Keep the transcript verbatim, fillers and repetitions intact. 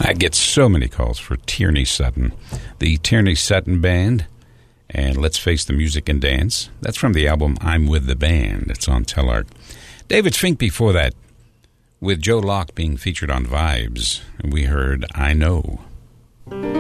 I get so many calls for Tierney Sutton. The Tierney Sutton Band and Let's Face the Music and Dance. That's from the album I'm With the Band. It's on Telarc. David Fink before that, with Joe Locke being featured on Vibes. And we heard I Know.